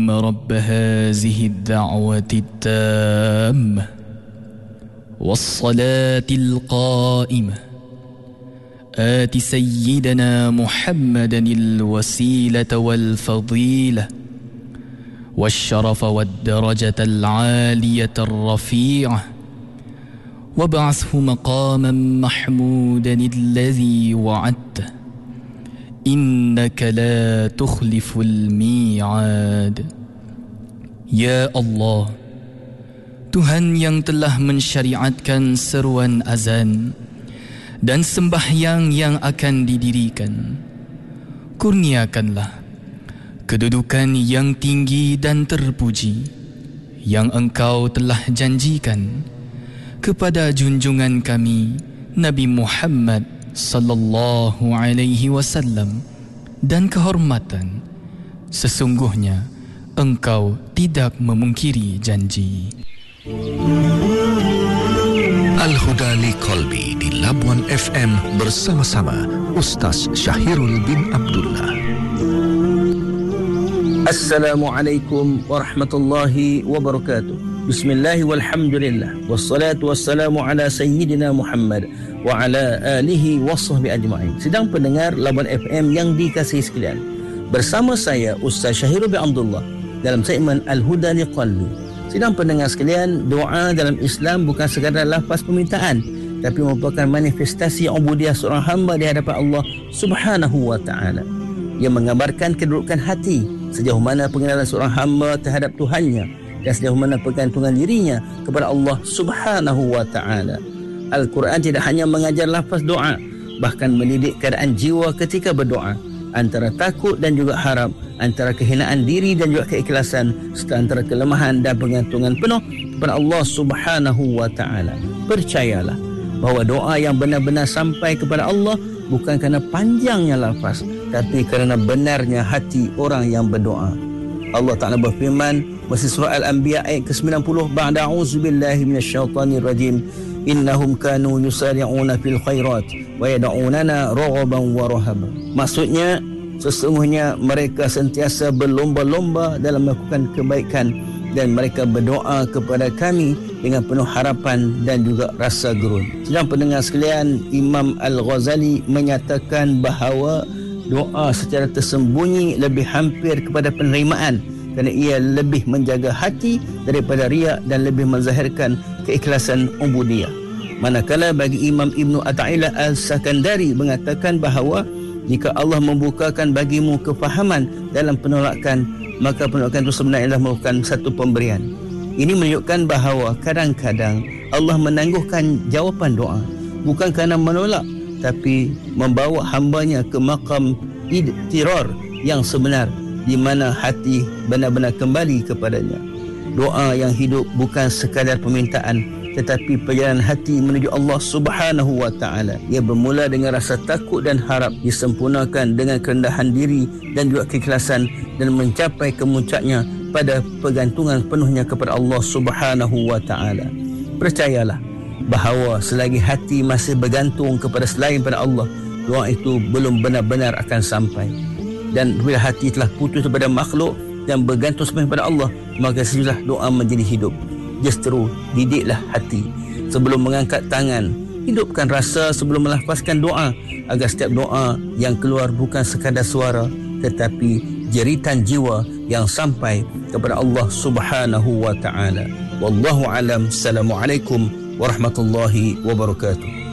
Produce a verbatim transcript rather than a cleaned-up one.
اللهم رب هذه الدعوة التامة والصلاة القائمة آت سيدنا محمدا الوسيلة والفضيلة والشرف والدرجة العالية الرفيعة وابعثه مقاما محمودا الذي وعدته إنك لا تخلف الميعاد. Ya Allah, Tuhan yang telah mensyariatkan seruan azan dan sembahyang yang akan didirikan, kurniakanlah kedudukan yang tinggi dan terpuji yang Engkau telah janjikan kepada junjungan kami Nabi Muhammad sallallahu alaihi wasallam, dan kehormatan. Sesungguhnya Engkau tidak memungkiri janji. Al-Huda li Qalbi di Labuan F M bersama-sama Ustaz Syahirul bin Abdullah. Assalamualaikum warahmatullahi wabarakatuh. Bismillah walhamdulillah wassalatu wassalamu ala sayyidina Muhammad wa ala alihi wa sahbihi ajma'in. Sedang pendengar Labuan F M yang dikasihi sekalian, bersama saya Ustaz Syahirul bin Abdullah dalam segmen Al-Huda li Qalbi. Sedang pendengar sekalian, doa dalam Islam bukan sekadar lafaz permintaan, tapi merupakan manifestasi ubudiyah seorang hamba di hadapan Allah Subhanahu wa taala, yang menggambarkan kedudukan hati, sejauh mana pengenalan seorang hamba terhadap Tuhannya dan sejauh mana pergantungan dirinya kepada Allah Subhanahu wa taala. Al-Quran tidak hanya mengajar lafaz doa, bahkan mendidik keadaan jiwa ketika berdoa, antara takut dan juga harap, antara kehinaan diri dan juga keikhlasan, serta antara kelemahan dan pergantungan penuh kepada Allah Subhanahu wa taala. Percayalah bahawa doa yang benar-benar sampai kepada Allah bukan kerana panjangnya lafaz, tapi kerana benarnya hati orang yang berdoa. Allah Ta'ala berfirman masih surah Al-Anbiya ayat ke sembilan puluh, ba'da a'udzubillahi minasyaitanir rajim, innahum kanu yusari'una fil khairat wa yad'unana raghaban wa rahaban. Maksudnya, sesungguhnya mereka sentiasa berlomba-lomba dalam melakukan kebaikan dan mereka berdoa kepada kami dengan penuh harapan dan juga rasa gerun. Sedang pendengar sekalian, Imam Al-Ghazali menyatakan bahawa doa secara tersembunyi lebih hampir kepada penerimaan kerana ia lebih menjaga hati daripada riak dan lebih menzahirkan keikhlasan ubudiyah. Manakala bagi Imam Ibnu Athaillah Al-Sakandari mengatakan bahawa jika Allah membukakan bagimu kefahaman dalam penolakan, maka penolakan itu sebenarnya adalah merupakan satu pemberian. Ini menunjukkan bahawa kadang-kadang Allah menangguhkan jawapan doa bukan kerana menolak, tapi membawa hambanya ke makam idtirar yang sebenar, di mana hati benar-benar kembali kepadanya. Doa yang hidup bukan sekadar permintaan, tetapi perjalanan hati menuju Allah Subhanahu wa taala. Ia bermula dengan rasa takut dan harap, disempurnakan dengan kerendahan diri dan juga keikhlasan, dan mencapai kemuncaknya pada pergantungan penuhnya kepada Allah Subhanahu wa taala. Percayalah bahawa selagi hati masih bergantung kepada selain pada Allah, doa itu belum benar-benar akan sampai. Dan bila hati telah putus kepada makhluk dan bergantung semata pada Allah, maka sesungguhnya doa menjadi hidup. Justru didiklah hati sebelum mengangkat tangan, hidupkan rasa sebelum melafazkan doa, agar setiap doa yang keluar bukan sekadar suara, tetapi jeritan jiwa yang sampai kepada Allah Subhanahu wa taala. Wallahu alam. Assalamualaikum warahmatullahi wabarakatuh.